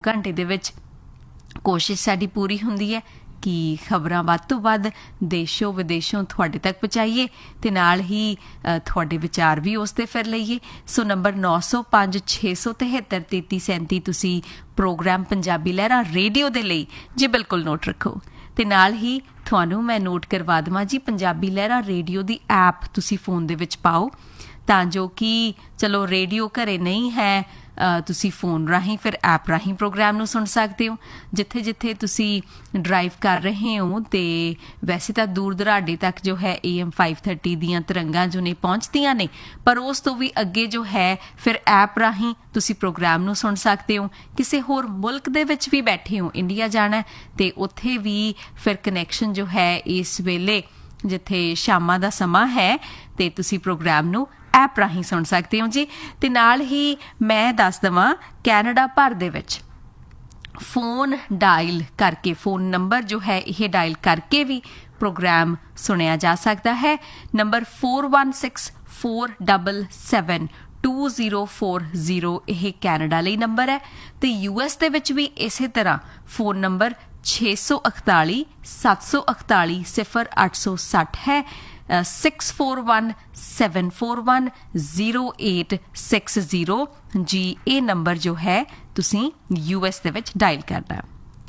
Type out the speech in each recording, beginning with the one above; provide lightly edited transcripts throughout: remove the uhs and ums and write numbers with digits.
घंटे दे विच कोशिश साडी पूरी हुंदी है कि खबरां वध तो वध देशों विदेशों तुहाडे तक पहुँचाइए ते नाल ही तुहाडे विचार भी उस ते फिर लईए। सो नंबर 905 673 3337 तुसी प्रोग्राम पंजाबी लहरां रेडियो दे लई जी बिल्कुल नोट रखो। ते नाल ही तुहानूं मैं नोट करवा देवां जी पंजाबी लहरां रेडियो दी ऐप तुसी फोन दे विच पाओ तां जो कि चलो रेडियो घरे नहीं है तुसी फोन राहीं फिर ऐप राहीं प्रोग्राम नूं सुन सकते हो। जिथे जिथे तुसी ड्राइव कर रहे हो तो वैसे तो दूर दराडे तक जो है AM 530 दियां तरंगां जो ने पहुँचदियां ने, पर उस तो भी अगे जो है फिर ऐप राहीं तुसी प्रोग्राम नूं सुन सकते हो। किसी होर मुल्क दे विच भी बैठे हो, इंडिया जाना तो उत्थे भी फिर कनैक्शन जो है इस वेले जिथे शामां दा समा है तो तुसी प्रोग्राम नूं ऐप राहीं सुन सकते हो जी। ते नाल ही मैं दस देवां कैनेडा भर दे विच फोन डायल करके, फोन नंबर जो है यह डायल करके भी प्रोग्राम सुनिया जा सकता है। नंबर 416477 2040 यह कैनेडा लई नंबर है। तो US दे विच भी इस तरह फोन नंबर 641 741 0860 है। 6417410860 जी ये नंबर जो है तुसी US दे विच डायल करना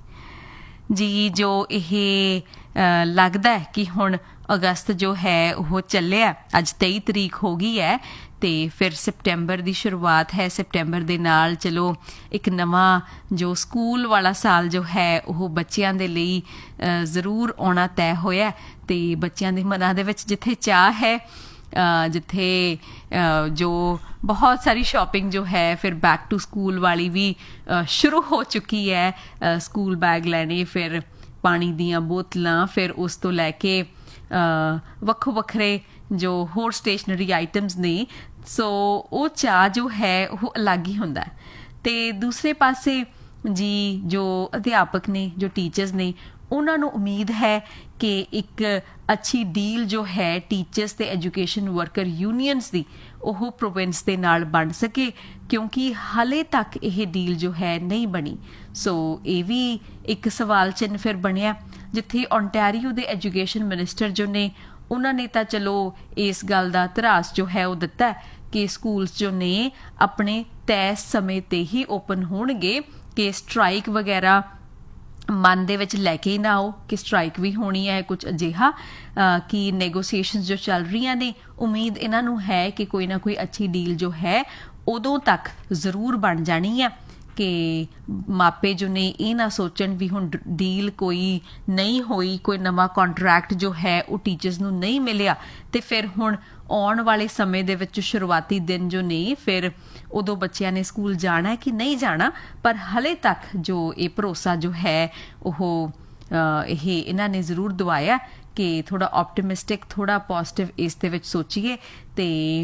जी। जो ये लगता है कि हुण अगस्त जो है वो चलिया, अज 23 तरीक हो गई है तो फिर सितंबर की शुरुआत है। सितंबर के नाल चलो एक नवा जो स्कूल वाला साल जो है वो बच्चों के लिए जरूर आना तय होया। तो बच्चों के मनां दे विच जिथे चाह है, जिथे जो बहुत सारी शॉपिंग जो है फिर बैक टू स्कूल वाली भी शुरू हो चुकी है। स्कूल बैग लैने, फिर पानी दियां बोतलां, फिर उस तो लैके वक्खो वक्खरे जो होर स्टेशनरी आइटम्स ने। सो वो चाह जो है वो अलग ही हुंदा है। ते दूसरे पासे जी जो अध्यापक ने, जो टीचर्स ने, उन्होंने उम्मीद है कि एक अच्छी डील जो है टीचर्स ते एजुकेशन वर्कर यूनियंस दी ओह प्रोविंस दे नाल बन सके, क्योंकि हाले तक यह डील जो है नहीं बनी। सो ये भी एक सवाल चिन्ह फिर बनिया, जिथे ओंटारियो दे एजुकेशन मिनिस्टर जो ने उन्होंने तो चलो इस गल का धरास जो है वो दिता कि स्कूल्स जो ने अपने तय समय ते ही ओपन होणगे, कि स्ट्राइक वगैरह मन दे विच लैके ही ना आओ कि स्ट्राइक भी होनी है। कुछ अजिहा कि नेगोशिएशंस जो चल रही ने, उम्मीद इन्हां नूं है कि कोई ना कोई अच्छी डील जो है उदों तक जरूर बन जानी है कि मापे जो ने ये ना सोचण भी हुण डील कोई नहीं होई, कोई नवा कॉन्ट्रैक्ट जो है वो टीचर्स नूं नहीं मिलिया तो फिर हुण आउण वाले समय दे विच शुरुआती दिन जो ने फिर उदों बच्चियां ने स्कूल जाना है कि नहीं जाना। पर हले तक जो ये भरोसा जो है वो इन्हां ने जरूर दवाया कि थोड़ा ऑप्टिमिस्टिक, थोड़ा पॉजिटिव इस दे विच सोचिए तो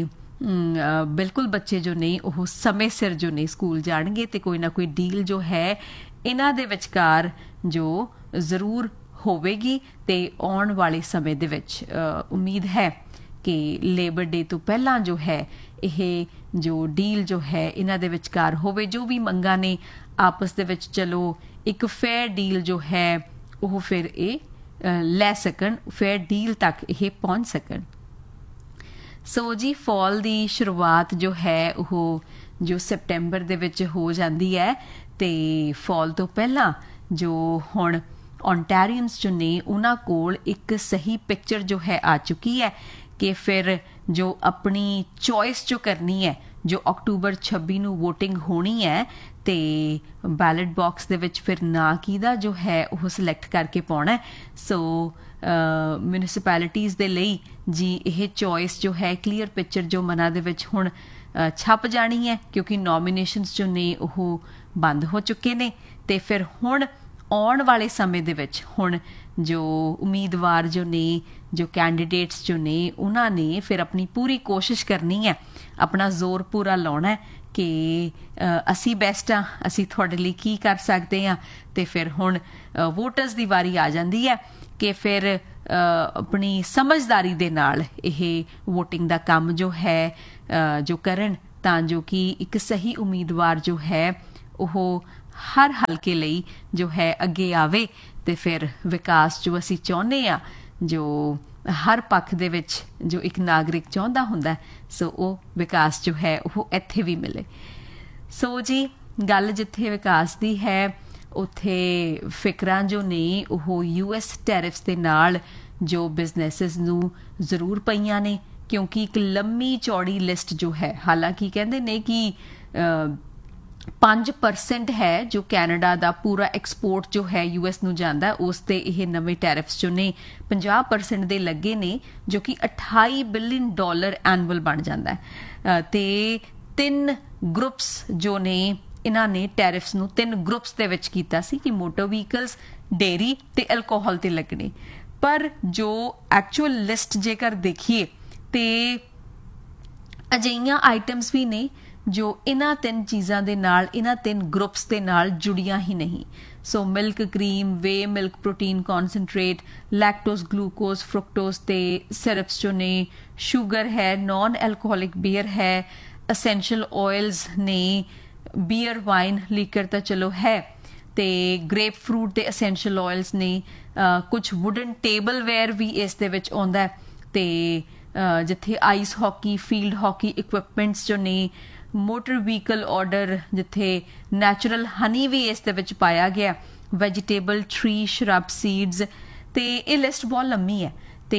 बिल्कुल बच्चे जो ने वो समय सिर जो ने स्कूल जाणगे तो कोई ना कोई डील जो है इन्हां दे विचकार जो जरूर होवेगी। तो आउण वाले समय दे विच उम्मीद है कि लेबर डे तो पहला जो है यह जो डील जो है इन्हां दे विचकार होवे। जो भी मंगां ने आपस दे विच चलो एक फेयर डील जो है वो फिर ये लै सकन, फेयर डील तक ये पहुँच सकन। सो जी फॉल दी शुरुआत जो है वो जो सितंबर दे विच हो जाती है। तो फॉल तो पहला जो हुण ओंटारियंस जो ने उन्हां कोल एक सही पिक्चर जो है आ चुकी है कि फिर जो अपनी चॉइस जो करनी है, जो अक्टूबर 26 नूं वोटिंग होनी है तो बैलेट बॉक्स दे विच फिर ना किहदा जो है वो सिलेक्ट करके पाउणा है। सो म्यूनिसिपैलिटीज़ दे लई जी यह चॉइस जो है क्लीयर पिक्चर जो मनां दे विच हुण छप जानी है, क्योंकि नॉमीनेशनस जो ने वो बंद हो चुके ने। तो फिर हुण आउण वाले समय दे विच हुण जो उम्मीदवार जो ने, जो कैंडीडेट्स जो ने, उन्होंने फिर अपनी पूरी कोशिश करनी है, अपना जोर पूरा लाउणा है कि असी बेस्ट हाँ, असी तुहाडे लई की कर सकते हैं। तो फिर हुण वोटर्स की वारी आ जाती है कि फिर अपनी समझदारी दे नाल यह वोटिंग का काम जो है जो करन, तां जो कि एक सही उम्मीदवार जो है वो ਹਰ ਹਲਕੇ ਲਈ ਜੋ ਹੈ ਅੱਗੇ ਆਵੇ ਤੇ ਫਿਰ ਵਿਕਾਸ ਜੋ ਅਸੀਂ ਚਾਹੁੰਦੇ ਆ, ਜੋ ਹਰ ਪੱਖ ਦੇ ਵਿੱਚ ਜੋ ਇੱਕ ਨਾਗਰਿਕ ਚਾਹੁੰਦਾ ਹੁੰਦਾ, ਸੋ ਉਹ ਵਿਕਾਸ ਜੋ ਹੈ ਉਹ ਇੱਥੇ ਵੀ ਮਿਲੇ। ਸੋ ਜੀ ਗੱਲ ਜਿੱਥੇ ਵਿਕਾਸ ਦੀ ਹੈ ਉੱਥੇ ਫਿਕਰਾਂ ਜੋ ਨੇ ਉਹ US ਟੈਰਿਫਸ ਦੇ ਨਾਲ ਜੋ ਬਿਜ਼ਨੈਸਿਸ ਨੂੰ ਜ਼ਰੂਰ ਪਈਆਂ ਨੇ, ਕਿਉਂਕਿ ਇੱਕ ਲੰਮੀ ਚੌੜੀ ਲਿਸਟ ਜੋ ਹੈ, ਹਾਲਾਂਕਿ ਕਹਿੰਦੇ ਨੇ ਕਿ 5% ਹੈ ਜੋ ਕੈਨੇਡਾ ਦਾ ਪੂਰਾ ਐਕਸਪੋਰਟ ਜੋ ਹੈ US ਨੂੰ ਜਾਂਦਾ, ਉਸ ਤੇ ਇਹ ਨਵੇਂ ਟੈਰਿਫਸ ਜੋ ਨੇ 50% ਦੇ ਲੱਗੇ ਨੇ, ਜੋ ਕਿ $28 ਬਿਲੀਅਨ ਐਨੂਅਲ ਬਣ ਜਾਂਦਾ ਹੈ। ਤੇ 3 ਗਰੁੱਪਸ ਜੋ ਨੇ ਇਹਨਾਂ ਨੇ ਟੈਰਿਫਸ ਨੂੰ 3 ਗਰੁੱਪਸ ਦੇ ਵਿੱਚ ਕੀਤਾ ਸੀ ਕਿ ਮੋਟਰ ਵਹੀਕਲਸ, ਡੇਅਰੀ ਤੇ ਐਲਕੋਹਲ ਤੇ ਲੱਗਣੇ। ਪਰ ਜੋ ਐਕਚੁਅਲ ਲਿਸਟ ਜੇਕਰ ਦੇਖੀਏ ਤੇ ਅਜਿਹੀਆਂ ਆਈਟਮਸ ਵੀ ਨੇ ਜੋ ਇਹਨਾਂ 3 ਚੀਜ਼ਾਂ ਦੇ ਨਾਲ, ਇਹਨਾਂ 3 ਗਰੁੱਪਸ ਦੇ ਨਾਲ ਜੁੜੀਆਂ ਹੀ ਨਹੀਂ। ਸੋ ਮਿਲਕ ਕਰੀਮ, ਵੇ milk protein concentrate, lactose, glucose, ਫਰੁਕਟੋਜ਼ ਤੇ ਸਿਰਪਸ ਜੋ ਨੇ, ਸ਼ੂਗਰ ਹੈ, ਨॉन ਐਲਕੋਹਲਿਕ ਬੀਅਰ ਹੈ, ਅਸੈਂਸ਼ੀਅਲ ਆਇਲਸ ਨੇ, ਬੀਅਰ, ਵਾਈਨ, ਲੀਕਰ ਤਾਂ ਚਲੋ ਹੈ, ਤੇ ਗ੍ਰੇਪ ਫਰੂਟ ਦੇ ਅਸੈਂਸ਼ੀਅਲ ਆਇਲਸ ਨੇ, ਕੁਝ ਵੁਡਨ ਟੇਬਲ ਵੇਅਰ ਵੀ ਇਸ ਦੇ ਵਿੱਚ ਆਉਂਦਾ, ਤੇ ਜਿੱਥੇ ice hockey, field hockey equipments ਜੋ ਨੇ, ਮੋਟਰ ਵਹੀਕਲ ਆਰਡਰ ਜਿੱਥੇ ਨੈਚੁਰਲ ਹਨੀ ਵੀ ਇਸ ਦੇ ਵਿੱਚ ਪਾਇਆ ਗਿਆ, ਵੈਜੀਟੇਬਲ, ਟਰੀ, ਸ਼ਰਬ, ਸੀਡਸ, ਤੇ ਇਹ ਲਿਸਟ ਬਹੁਤ ਲੰਮੀ ਹੈ। ਤੇ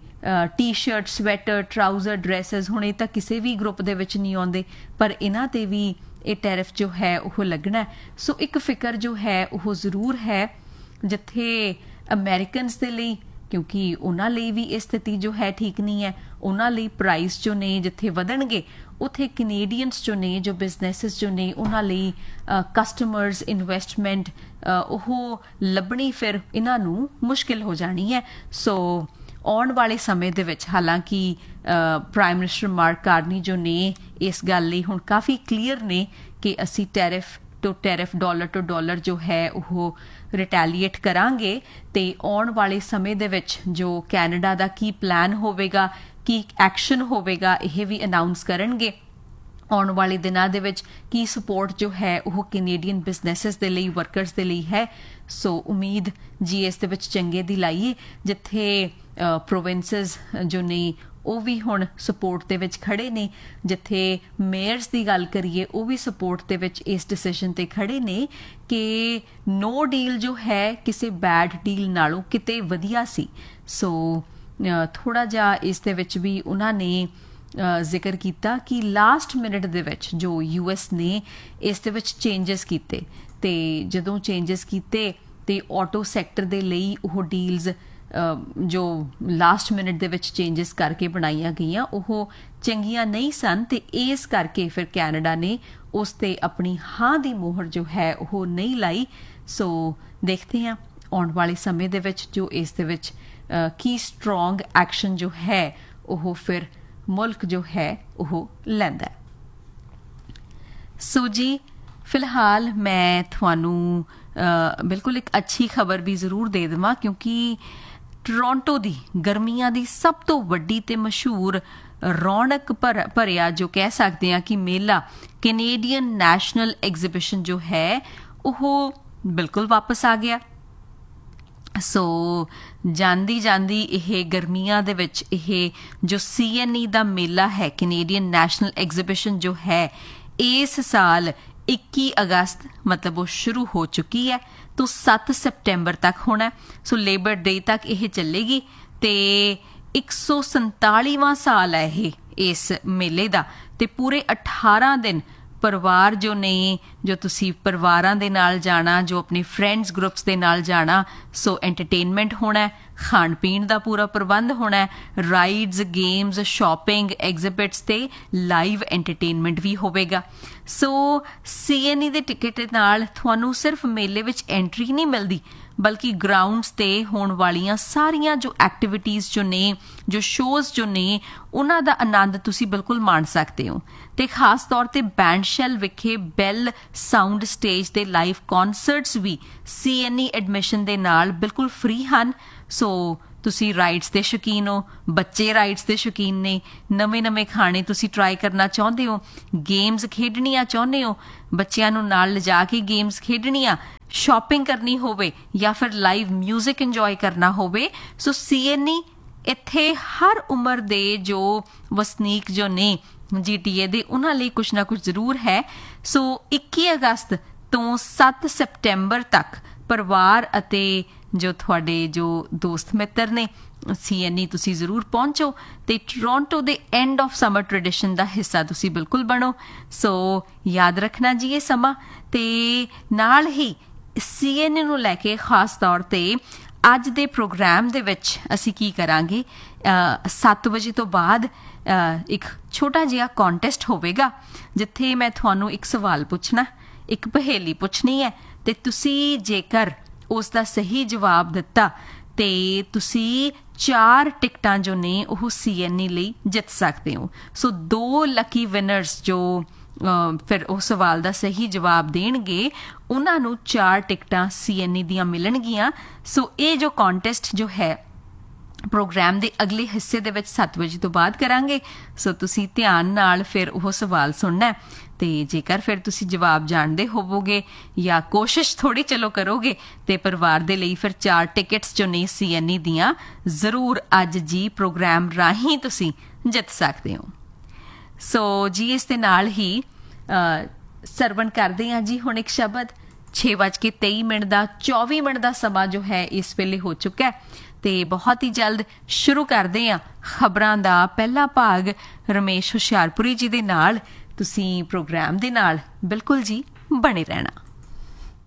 T shirt, sweater, trouser, dresses ਹੁਣ ਇਹ ਤਾਂ ਕਿਸੇ ਵੀ ਗਰੁੱਪ ਦੇ ਵਿੱਚ ਨਹੀਂ ਆਉਂਦੇ, ਪਰ ਇਹਨਾਂ ਤੇ ਵੀ ਇਹ ਟੈਰਿਫ ਜੋ ਹੈ ਉਹ ਲੱਗਣਾ। ਸੋ ਇੱਕ ਫਿਕਰ ਜੋ ਹੈ ਉਹ ਜ਼ਰੂਰ ਹੈ, ਜਿੱਥੇ ਅਮਰੀਕਨਸ ਦੇ ਲਈ, ਕਿਉਂਕਿ ਉਹਨਾਂ ਲਈ ਵੀ ਇਹ ਸਥਿਤੀ ਜੋ ਹੈ ਠੀਕ ਨਹੀਂ ਹੈ, ਉਹਨਾਂ ਲਈ ਪ੍ਰਾਈਸ ਜੋ ਨੇ ਜਿੱਥੇ ਵਧਣਗੇ, ਉੱਥੇ ਕੈਨੇਡੀਅਨਸ ਜੋ ਨੇ, ਜੋ ਬਿਜ਼ਨੈਸਿਸ ਜੋ ਨੇ, ਉਹਨਾਂ ਲਈ ਕਸਟਮਰਸ, ਇਨਵੈਸਟਮੈਂਟ ਉਹ ਲੱਭਣੀ ਫਿਰ ਇਹਨਾਂ ਨੂੰ ਮੁਸ਼ਕਿਲ ਹੋ ਜਾਣੀ ਹੈ। ਸੋ ਆਉਣ ਵਾਲੇ ਸਮੇਂ ਦੇ ਵਿੱਚ, ਹਾਲਾਂਕਿ ਪ੍ਰਾਈਮ ਮਿਨਿਸਟਰ ਮਾਰਕ ਕਾਰਨੀ ਜੋ ਨੇ ਇਸ ਗੱਲ ਲਈ ਹੁਣ ਕਾਫੀ ਕਲੀਅਰ ਨੇ ਕਿ ਅਸੀਂ tariff to tariff, dollar to dollar ਜੋ ਹੈ ਉਹ ਰਿਟੈਲੀਏਟ ਕਰਾਂਗੇ, ਤੇ ਆਉਣ ਵਾਲੇ ਸਮੇਂ ਦੇ ਵਿੱਚ ਜੋ ਕੈਨੇਡਾ ਦਾ ਕੀ ਪਲਾਨ ਹੋਵੇਗਾ, ਕੀ ਐਕਸ਼ਨ ਹੋਵੇਗਾ, ਇਹ ਵੀ ਅਨਾਊਂਸ ਕਰਨਗੇ। ਆਉਣ ਵਾਲੇ ਦਿਨਾਂ ਦੇ ਵਿੱਚ ਕੀ ਸਪੋਰਟ ਜੋ ਹੈ ਉਹ ਕੈਨੇਡੀਅਨ ਬਿਜ਼ਨੈਸਿਸ ਦੇ ਲਈ, ਵਰਕਰਸ ਦੇ ਲਈ ਹੈ। ਸੋ ਉਮੀਦ ਜੀ ਇਸ ਦੇ ਵਿੱਚ ਚੰਗੇ ਦੀ ਲਾਈਏ, ਜਿੱਥੇ ਪ੍ਰੋਵਿੰਸਸ ਜੋ ਨੇ ਉਹ ਵੀ ਹੁਣ ਸਪੋਰਟ ਦੇ ਵਿੱਚ ਖੜੇ ਨੇ, ਜਿੱਥੇ ਮੇਅਰਸ ਦੀ ਗੱਲ ਕਰੀਏ ਉਹ ਵੀ ਸਪੋਰਟ ਦੇ ਵਿੱਚ ਇਸ ਡਿਸੀਜਨ ਤੇ ਖੜੇ ਨੇ ਕਿ ਨੋ ਡੀਲ ਜੋ ਹੈ ਕਿਸੇ ਬੈਡ ਡੀਲ ਨਾਲੋਂ ਕਿਤੇ ਵਧੀਆ ਸੀ। ਸੋ ਥੋੜਾ ਜਿਹਾ ਇਸ ਦੇ ਵਿੱਚ ਵੀ ਉਹਨਾਂ ਨੇ ਜ਼ਿਕਰ ਕੀਤਾ ਕਿ ਲਾਸਟ ਮਿੰਟ ਦੇ ਵਿੱਚ ਜੋ US ਨੇ ਇਸ ਦੇ ਵਿੱਚ ਚੇਂਜਸ ਕੀਤੇ, ਤੇ ਜਦੋਂ ਚੇਂਜਸ ਕੀਤੇ ਤੇ ਆਟੋ ਸੈਕਟਰ ਦੇ ਲਈ ਉਹ ਡੀਲਸ ਜੋ ਲਾਸਟ ਮਿੰਟ ਦੇ ਵਿੱਚ ਚੇਂਜਸ ਕਰਕੇ ਬਣਾਈਆਂ ਗਈਆਂ ਉਹ ਚੰਗੀਆਂ ਨਹੀਂ ਸਨ, ਤੇ ਇਸ ਕਰਕੇ ਫਿਰ ਕੈਨੇਡਾ ਨੇ ਉਸ ਤੇ ਆਪਣੀ ਹਾਂ ਦੀ ਮੋਹਰ ਜੋ ਹੈ ਉਹ ਨਹੀਂ ਲਾਈ। ਸੋ ਦੇਖਦੇ ਹਾਂ ਆਉਣ ਵਾਲੇ ਸਮੇਂ ਦੇ ਵਿੱਚ ਜੋ ਇਸ ਦੇ ਵਿੱਚ ਕੀ ਸਟਰੋਂਗ ਐਕਸ਼ਨ ਜੋ ਹੈ ਉਹ ਫਿਰ ਮੁਲਕ ਜੋ ਹੈ ਉਹ ਲੈਂਦਾ। ਸੋ ਜੀ ਫਿਲਹਾਲ ਮੈਂ ਤੁਹਾਨੂੰ ਬਿਲਕੁਲ ਇੱਕ ਅੱਛੀ ਖਬਰ ਵੀ ਜ਼ਰੂਰ ਦੇ ਦੇਵਾਂ, ਕਿਉਂਕਿ ਟੋਰਾਂਟੋ ਦੀ ਗਰਮੀਆਂ ਦੀ ਸਭ ਤੋਂ ਵੱਡੀ ਤੇ ਮਸ਼ਹੂਰ ਰੌਣਕ ਭਰਿਆ ਜੋ ਕਹਿ ਸਕਦੇ ਹਾਂ ਕਿ ਮੇਲਾ, ਕੈਨੇਡੀਅਨ ਨੈਸ਼ਨਲ ਐਗਜ਼ੀਬਿਸ਼ਨ ਜੋ ਹੈ ਉਹ ਬਿਲਕੁਲ ਵਾਪਸ ਆ ਗਿਆ। ਸੋ ਜਾਂਦੀ ਜਾਂਦੀ ਇਹ ਗਰਮੀਆਂ ਦੇ ਵਿੱਚ ਇਹ ਜੋ CNE ਦਾ ਮੇਲਾ ਹੈ, ਕੈਨੇਡੀਅਨ ਨੈਸ਼ਨਲ ਐਗਜ਼ੀਬਿਸ਼ਨ ਜੋ ਹੈ, ਇਸ ਸਾਲ 21 ਅਗਸਤ ਮਤਲਬ ਉਹ ਸ਼ੁਰੂ ਹੋ ਚੁੱਕੀ ਹੈ, ਤੋਂ 7 ਸਪਟੈਂਬਰ ਤੱਕ ਹੋਣਾ। ਸੋ ਲੇਬਰ ਡੇ ਤੱਕ ਇਹ ਚੱਲੇਗੀ, ਤੇ 147ਵਾਂ ਸਾਲ ਹੈ ਇਹ ਇਸ ਮੇਲੇ ਦਾ, ਤੇ ਪੂਰੇ 18 ਦਿਨ ਪਰਿਵਾਰ ਜੋ ਨੇ, ਜੋ ਤੁਸੀਂ ਪਰਿਵਾਰਾਂ ਦੇ ਨਾਲ ਜਾਣਾ, ਜੋ ਆਪਣੇ ਫਰੈਂਡਸ ਗਰੁੱਪਸ ਦੇ ਨਾਲ ਜਾਣਾ, ਸੋ ਐਂਟਰਟੇਨਮੈਂਟ ਹੋਣਾ, ਖਾਣ ਪੀਣ ਦਾ ਪੂਰਾ ਪ੍ਰਬੰਧ ਹੋਣਾ, ਰਾਈਡਸ, ਗੇਮਸ, ਸ਼ਾਪਿੰਗ, ਐਗਜ਼ਿਬਿਟਸ ਤੇ ਲਾਈਵ ਐਂਟਰਟੇਨਮੈਂਟ ਵੀ ਹੋਵੇਗਾ। ਸੋ CNE ਦੇ ਟਿਕਟ ਨਾਲ ਤੁਹਾਨੂੰ ਸਿਰਫ ਮੇਲੇ ਵਿੱਚ ਐਂਟਰੀ ਨਹੀਂ ਮਿਲਦੀ, ਬਲਕਿ ਗਰਾਊਂਡਸ ਤੇ ਹੋਣ ਵਾਲੀਆਂ ਸਾਰੀਆਂ ਜੋ ਐਕਟੀਵਿਟੀਜ਼ ਜੋ ਨੇ, ਜੋ ਸ਼ੋਜ਼ ਜੋ ਨੇ, ਉਹਨਾਂ ਦਾ ਆਨੰਦ ਤੁਸੀਂ ਬਿਲਕੁਲ ਮਾਣ ਸਕਦੇ ਹੋ। ਤੇ ਖਾਸ ਤੌਰ ਤੇ ਬੈਂਡਸ਼ੈਲ ਵਿਖੇ ਬੈਲ ਸਾਊਂਡ ਸਟੇਜ ਦੇ ਲਾਈਵ ਕੌਨਸਰਟਸ ਵੀ CNE ਐਡਮਿਸ਼ਨ ਦੇ ਨਾਲ ਬਿਲਕੁਲ ਫ੍ਰੀ ਹਨ। ਸੋ ਤੁਸੀਂ ਰਾਈਡਸ ਦੇ ਸ਼ੌਕੀਨ ਹੋ, ਬੱਚੇ ਰਾਈਡਸ ਦੇ ਸ਼ੌਕੀਨ ਨੇ, ਨਵੇਂ ਖਾਣੇ ਤੁਸੀਂ ਟਰਾਈ ਕਰਨਾ ਚਾਹੁੰਦੇ ਹੋ, ਗੇਮਸ ਖੇਡਣੀਆਂ ਚਾਹੁੰਦੇ ਹੋ, ਬੱਚਿਆਂ ਨੂੰ ਨਾਲ ਲਿਜਾ ਕੇ ਗੇਮਸ ਖੇਡਣੀਆਂ, ਸ਼ਾਪਿੰਗ ਕਰਨੀ ਹੋਵੇ ਜਾਂ ਫਿਰ ਲਾਈਵ ਮਿਊਜ਼ਿਕ ਇੰਜੋਏ ਕਰਨਾ ਹੋਵੇ, ਸੋ CNE ਇੱਥੇ ਹਰ ਉਮਰ ਦੇ ਜੋ ਵਸਨੀਕ ਜੋ ਨੇ GTA ਦੇ ਉਹਨਾਂ ਲਈ ਕੁਛ ਨਾ ਕੁਛ ਜ਼ਰੂਰ ਹੈ। ਸੋ 21 ਅਗਸਤ ਤੋਂ 7 ਸਪਟੈਂਬਰ ਤੱਕ ਪਰਿਵਾਰ ਅਤੇ ਜੋ ਤੁਹਾਡੇ ਜੋ ਦੋਸਤ ਮਿੱਤਰ ਨੇ CNE ਤੁਸੀਂ ਜ਼ਰੂਰ ਪਹੁੰਚੋ ਤੇ ਟੋਰਾਂਟੋ ਦੇ ਐਂਡ ਆਫ ਸਮਰ ਟ੍ਰੈਡੀਸ਼ਨ ਦਾ ਹਿੱਸਾ ਤੁਸੀਂ ਬਿਲਕੁਲ ਬਣੋ। ਸੋ ਯਾਦ ਰੱਖਣਾ ਜੀ ਇਹ ਸਮਾਂ, ਤੇ ਨਾਲ ਹੀ CNE ਨੂੰ ਲੈ ਕੇ ਖਾਸ ਤੌਰ ਤੇ ਅੱਜ ਦੇ ਪ੍ਰੋਗਰਾਮ ਦੇ ਵਿੱਚ ਅਸੀਂ ਕੀ ਕਰਾਂਗੇ, 7 ਵਜੇ ਤੋਂ ਬਾਅਦ ਇੱਕ ਛੋਟਾ ਜਿਹਾ ਕੰਟੈਸਟ ਹੋਵੇਗਾ ਜਿੱਥੇ ਮੈਂ ਤੁਹਾਨੂੰ ਇੱਕ ਸਵਾਲ ਪੁੱਛਣਾ, ਇੱਕ ਪਹੇਲੀ ਪੁੱਛਣੀ ਹੈ ਤੇ ਤੁਸੀਂ ਜੇਕਰ ਉਸ ਦਾ ਸਹੀ ਜਵਾਬ ਦਿੱਤਾ ਤੇ ਤੁਸੀਂ 4 ਟਿਕਟਾਂ ਜੋ ਨੇ ਉਹ CNE ਲਈ ਜਿੱਤ ਸਕਦੇ ਹੋ। ਸੋ 2 ਲੱਕੀ ਵਿਨਰਸ ਜੋ ਫਿਰ ਉਹ ਸਵਾਲ ਦਾ ਸਹੀ ਜਵਾਬ ਦੇਣਗੇ ਉਹਨਾਂ ਨੂੰ 4 ਟਿਕਟਾਂ CNE ਦੀਆਂ ਮਿਲਣਗੀਆਂ। ਸੋ ਇਹ ਜੋ ਕੰਟੈਸਟ ਜੋ ਹੈ ਪ੍ਰੋਗਰਾਮ ਦੇ ਅਗਲੇ ਹਿੱਸੇ ਦੇ ਵਿੱਚ 7 ਵਜੇ ਤੋਂ ਬਾਅਦ ਕਰਾਂਗੇ। ਸੋ ਤੁਸੀਂ ਧਿਆਨ ਨਾਲ ਫਿਰ ਉਹ ਸਵਾਲ ਸੁਣਨਾ ਤੇ ਜੇਕਰ ਫਿਰ ਤੁਸੀਂ ਜਵਾਬ ਜਾਣਦੇ ਹੋਵੋਗੇ ਜਾਂ ਕੋਸ਼ਿਸ਼ ਥੋੜੀ ਚਲੋ ਕਰੋਗੇ ਤੇ ਪਰਿਵਾਰ ਦੇ ਲਈ ਫਿਰ 4 ਟਿਕਟਸ ਜੋ ਨੇ CNE ਦੀਆਂ ਜ਼ਰੂਰ ਅੱਜ ਜੀ ਪ੍ਰੋਗਰਾਮ ਰਾਹੀਂ ਤੁਸੀਂ ਜਿੱਤ ਸਕਦੇ ਹੋ। ਸੋ ਜੀ ਇਸ ਦੇ ਨਾਲ ਹੀ ਸਰਵਣ ਕਰਦੇ ਹਾਂ ਜੀ ਹੁਣ ਇੱਕ ਸ਼ਬਦ। 6:23 ਦਾ 24 ਮਿੰਟ ਦਾ ਸਮਾਂ ਜੋ ਹੈ ਇਸ ਵੇਲੇ ਹੋ ਚੁੱਕਾ ਤੇ ਬਹੁਤ ਹੀ ਜਲਦ ਸ਼ੁਰੂ ਕਰਦੇ ਹਾਂ ਖਬਰਾਂ ਦਾ ਪਹਿਲਾ ਭਾਗ ਰਮੇਸ਼ ਹੁਸ਼ਿਆਰਪੁਰੀ ਜੀ ਦੇ ਨਾਲ। ਤੁਸੀਂ ਪ੍ਰੋਗਰਾਮ ਦੇ ਨਾਲ ਬਿਲਕੁਲ ਜੀ ਬਣੇ ਰਹਿਣਾ।